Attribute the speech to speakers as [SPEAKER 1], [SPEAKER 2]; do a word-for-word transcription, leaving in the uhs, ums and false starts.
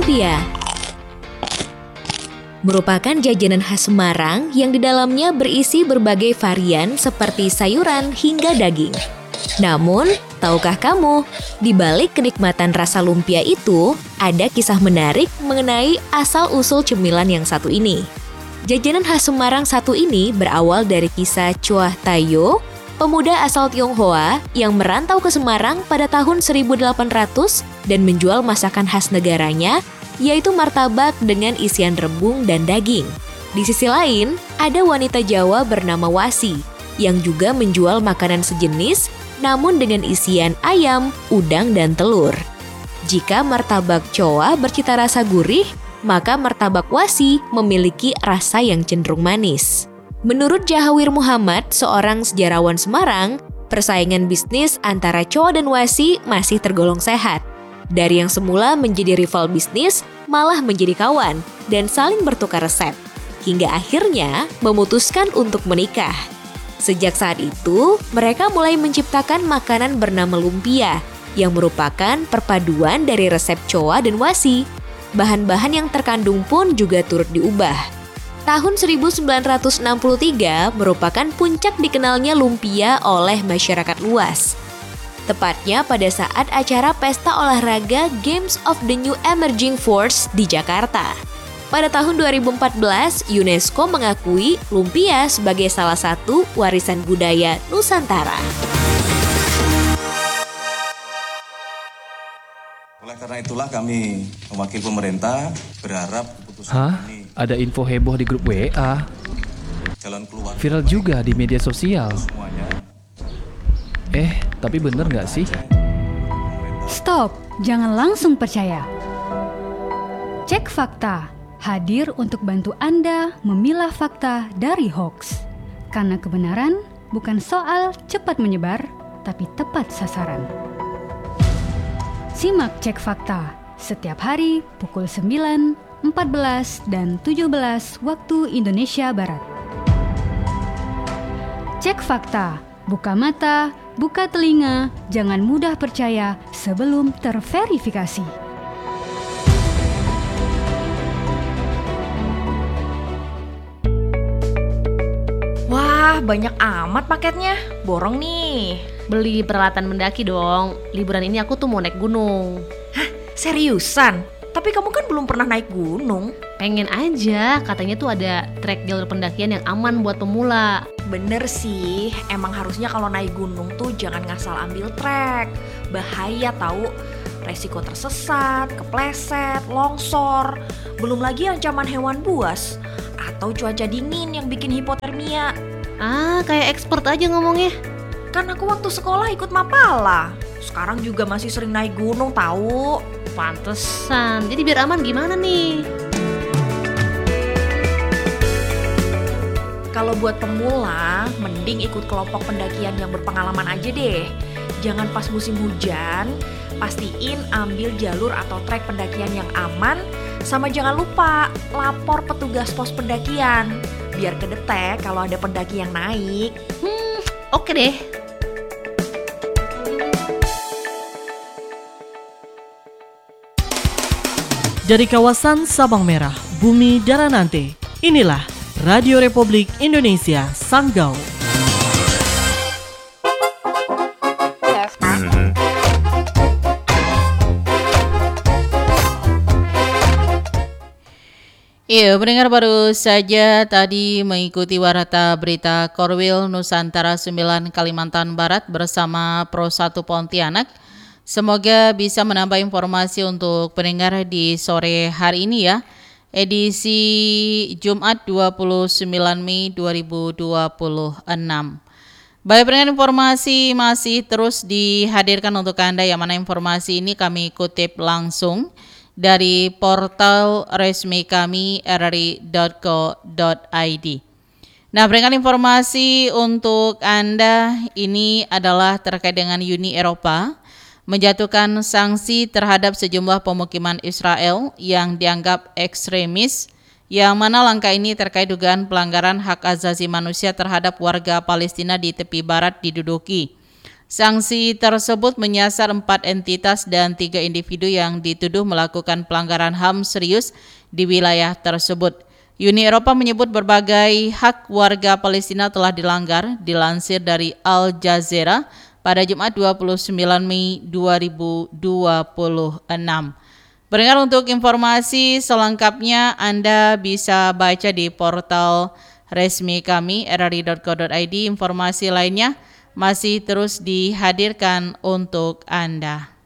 [SPEAKER 1] lumpia. Merupakan jajanan khas Semarang yang di dalamnya berisi berbagai varian seperti sayuran hingga daging. Namun, tahukah kamu, di balik kenikmatan rasa lumpia itu, ada kisah menarik mengenai asal-usul cemilan yang satu ini. Jajanan khas Semarang satu ini berawal dari kisah Choah Tayo, pemuda asal Tionghoa yang merantau ke Semarang pada tahun seribu delapan ratus dan menjual masakan khas negaranya, yaitu martabak dengan isian rebung dan daging. Di sisi lain, ada wanita Jawa bernama Wasi, yang juga menjual makanan sejenis, namun dengan isian ayam, udang, dan telur. Jika martabak Choah bercita rasa gurih, maka martabak Wasi memiliki rasa yang cenderung manis. Menurut Jahawir Muhammad, seorang sejarawan Semarang, persaingan bisnis antara Choah dan Wasi masih tergolong sehat. Dari yang semula menjadi rival bisnis, malah menjadi kawan dan saling bertukar resep. Hingga akhirnya memutuskan untuk menikah. Sejak saat itu, mereka mulai menciptakan makanan bernama lumpia, yang merupakan perpaduan dari resep Choah dan Wasi. Bahan-bahan yang terkandung pun juga turut diubah. Tahun seribu sembilan ratus enam puluh tiga merupakan puncak dikenalnya lumpia oleh masyarakat luas. Tepatnya pada saat acara pesta olahraga Games of the New Emerging Force di Jakarta. Pada tahun dua ribu empat belas, UNESCO mengakui lumpia sebagai salah satu warisan budaya Nusantara.
[SPEAKER 2] Oleh karena itulah kami, mewakili pemerintah, berharap keputusan
[SPEAKER 3] Hah?
[SPEAKER 2] ini
[SPEAKER 3] Ada info heboh di grup W A.
[SPEAKER 2] jalan keluar
[SPEAKER 3] Viral juga di media sosial.
[SPEAKER 2] semuanya.
[SPEAKER 3] Eh, tapi bener nggak sih?
[SPEAKER 4] Stop, jangan langsung percaya. Cek fakta, hadir untuk bantu Anda memilah fakta dari hoax. Karena kebenaran bukan soal cepat menyebar, tapi tepat sasaran. Simak Cek Fakta setiap hari pukul sembilan, empat belas, dan tujuh belas waktu Indonesia Barat. Cek Fakta, buka mata, buka telinga, jangan mudah percaya sebelum terverifikasi.
[SPEAKER 5] Wah, banyak amat paketnya. Borong nih.
[SPEAKER 6] Beli peralatan mendaki dong. Liburan ini aku tuh mau naik gunung.
[SPEAKER 5] Hah, seriusan? Tapi kamu kan belum pernah naik gunung.
[SPEAKER 6] Pengen aja, katanya tuh ada trek jalur pendakian yang aman buat pemula.
[SPEAKER 5] Bener sih, emang harusnya kalau naik gunung tuh jangan ngasal ambil trek. Bahaya tahu, resiko tersesat, kepleset, longsor. Belum lagi ancaman hewan buas atau cuaca dingin yang bikin hipotermia.
[SPEAKER 6] Ah, kayak expert aja ngomongnya.
[SPEAKER 5] Kan aku waktu sekolah ikut Mapala. Sekarang juga masih sering naik gunung tahu.
[SPEAKER 6] Pantesan. Jadi biar aman gimana nih?
[SPEAKER 5] Kalau buat pemula, mending ikut kelompok pendakian yang berpengalaman aja deh. Jangan pas musim hujan, pastiin ambil jalur atau trek pendakian yang aman. Sama jangan lupa lapor petugas pos pendakian, biar kedetek kalau ada pendaki yang naik.
[SPEAKER 6] Hmm, oke deh.
[SPEAKER 7] Dari kawasan Sabang Merah, Bumi Daranante, inilah Radio Republik Indonesia Sanggau.
[SPEAKER 8] Iya, pendengar baru saja tadi mengikuti warta berita Korwil Nusantara sembilan Kalimantan Barat bersama Pro satu Pontianak. Semoga bisa menambah informasi untuk pendengar di sore hari ini ya, edisi Jumat dua puluh sembilan Mei dua ribu dua puluh enam. Baik pendengar, informasi masih terus dihadirkan untuk Anda, yang mana informasi ini kami kutip langsung dari portal resmi kami r r i dot co dot i d. Nah, berikan informasi untuk Anda ini adalah terkait dengan Uni Eropa menjatuhkan sanksi terhadap sejumlah pemukiman Israel yang dianggap ekstremis, yang mana langkah ini terkait dugaan pelanggaran hak asasi manusia terhadap warga Palestina di tepi barat diduduki. Sanksi tersebut menyasar empat entitas dan tiga individu yang dituduh melakukan pelanggaran H A M serius di wilayah tersebut. Uni Eropa menyebut berbagai hak warga Palestina telah dilanggar, dilansir dari Al Jazeera pada Jumat dua puluh sembilan Mei dua ribu dua puluh enam. Pendengar, untuk informasi selengkapnya Anda bisa baca di portal resmi kami r r i dot co dot i d. Informasi lainnya masih terus dihadirkan untuk Anda.